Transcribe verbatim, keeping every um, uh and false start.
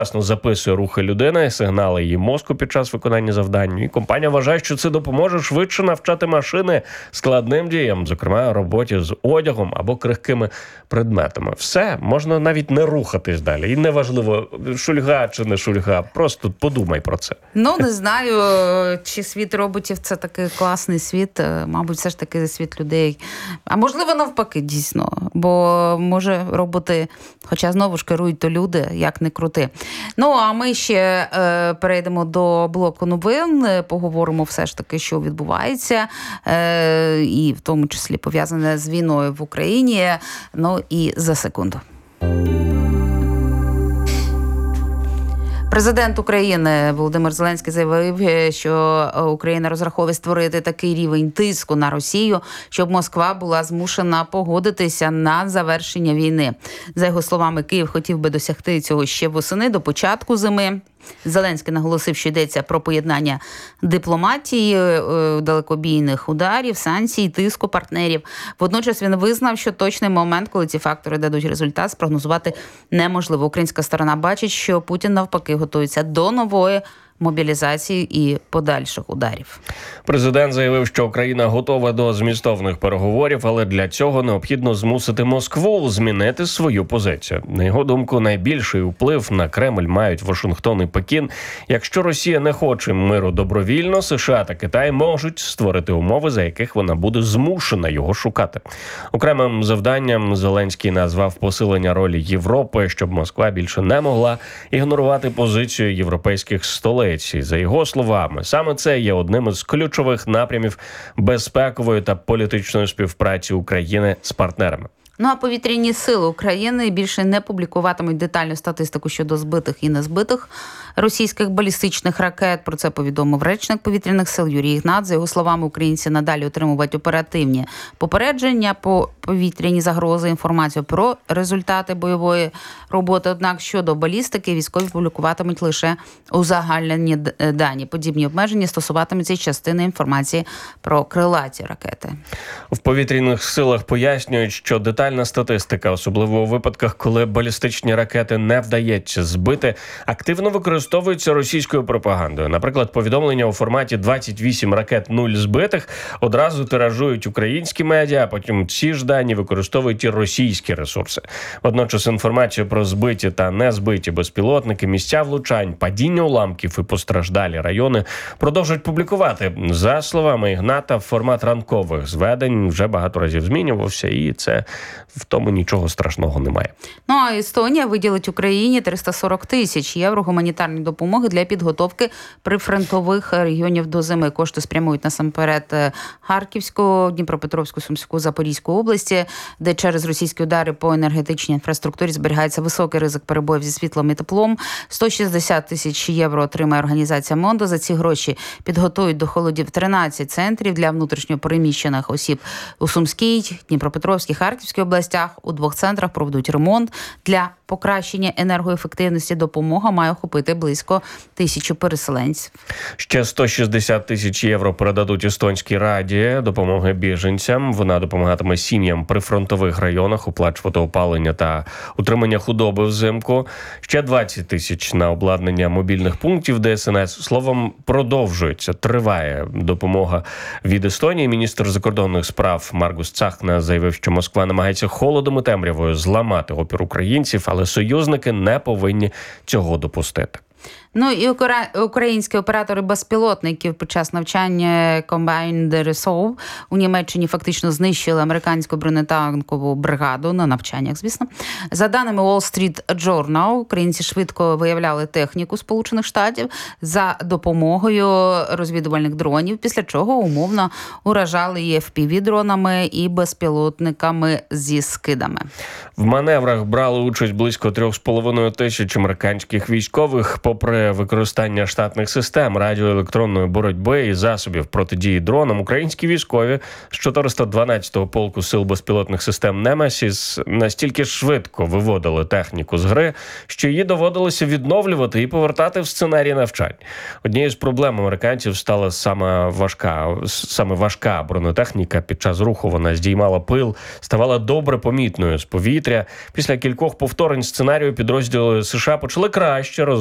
записує рухи людини, сигнали її мозку під час виконання завдань. І компанія вважає, що це допоможе швидше навчати машини складним діям, зокрема роботі з одягом або крихкими предметами. Все, можна навіть не рухатись далі. І неважливо, шульга чи не шульга, просто подумай про це. Ну, не знаю, чи світ роботів – це такий класний світ. Мабуть, все ж таки світ людей. А можливо, навпаки, дійсно. Бо, може, роботи, хоча знову ж керують то люди, як не крути. Ну, а ми ще е, перейдемо до блоку новин, поговоримо все ж таки, що відбувається, е, і в тому числі пов'язане з війною в Україні. Ну, і за секунду. Президент України Володимир Зеленський заявив, що Україна розраховує створити такий рівень тиску на Росію, щоб Москва була змушена погодитися на завершення війни. За його словами, Київ хотів би досягти цього ще восени, до початку зими. Зеленський наголосив, що йдеться про поєднання дипломатії, далекобійних ударів, санкцій, тиску партнерів. Водночас він визнав, що точний момент, коли ці фактори дадуть результат, спрогнозувати неможливо. Українська сторона бачить, що Путін навпаки готується до нової мобілізації і подальших ударів. Президент заявив, що Україна готова до змістовних переговорів, але для цього необхідно змусити Москву змінити свою позицію. На його думку, найбільший вплив на Кремль мають Вашингтон і Пекін. Якщо Росія не хоче миру добровільно, США та Китай можуть створити умови, за яких вона буде змушена його шукати. Окремим завданням Зеленський назвав посилення ролі Європи, щоб Москва більше не могла ігнорувати позицію європейських столиць. За його словами, саме це є одним із ключових напрямів безпекової та політичної співпраці України з партнерами. Ну а повітряні сили України більше не публікуватимуть детальну статистику щодо збитих і незбитих російських балістичних ракет. Про це повідомив речник повітряних сил Юрій Ігнат. За його словами, українці надалі отримують оперативні попередження по повітряні загрози, інформацію про результати бойової роботи. Однак щодо балістики військові публікуватимуть лише узагальнені дані. Подібні обмеження стосуватимуться й частини інформації про крилаті ракети. В повітряних силах пояснюють, що детальна статистика, особливо у випадках, коли балістичні ракети не вдається збити, активно використовуються російською пропагандою. Наприклад, повідомлення у форматі двадцять вісім ракет, нуль збитих одразу тиражують українські медіа, а потім ці ж дані використовують і російські ресурси. Водночас інформацію про збиті та незбиті безпілотники, місця влучань, падіння уламків і постраждалі райони продовжують публікувати. За словами Ігната, формат ранкових зведень вже багато разів змінювався, і це в тому нічого страшного немає. Ну а Естонія виділить Україні триста сорок тисяч євро гуманітарної допомоги для підготовки прифронтових регіонів до зими. Кошти спрямують насамперед Харківську, Дніпропетровську, Сумську, Запорізьку області, де через російські удари по енергетичній інфраструктурі зберігається високий ризик перебоїв зі світлом і теплом. сто шістдесят тисяч євро отримає організація Мондо. За ці гроші підготують до холодів тринадцять центрів для внутрішньо переміщених осіб у Сумській, Дніпропетровській, Харківській областях. У двох центрах проведуть ремонт. Для покращення енергоефективності допомога має охопити близько тисячу переселенців. Ще сто шістдесят тисяч євро передадуть Естонській раді допомоги біженцям. Вона допомагатиме сім'ям при фронтових районах оплачувати опалення та утримання худоби взимку. Ще двадцять тисяч на обладнання мобільних пунктів ДСНС. Словом, продовжується, триває допомога від Естонії. Міністр закордонних справ Маргус Цахна заявив, що Москва намагається холодом і темрявою зламати опір українців, але союзники не повинні цього допустити. Ну і українські оператори безпілотників під час навчання Combined Resolve у Німеччині фактично знищили американську бронетанкову бригаду на навчаннях, звісно. За даними Wall Street Journal, українці швидко виявляли техніку Сполучених Штатів за допомогою розвідувальних дронів, після чого умовно уражали і еф пі ві-дронами, і безпілотниками зі скидами. В маневрах брали участь близько трьох з половиною тисяч американських військових. Попри при використанні штатних систем радіоелектронної боротьби і засобів протидії дронам українські військові з чотириста дванадцятого полку сил безпілотних систем «Немесіс» настільки швидко виводили техніку з гри, що її доводилося відновлювати і повертати в сценарій навчань. Однією з проблем американців стала саме важка, саме важка бронетехніка. Під час руху вона здіймала пил, ставала добре помітною з повітря. Після кількох повторень сценарію підрозділи США почали краще роз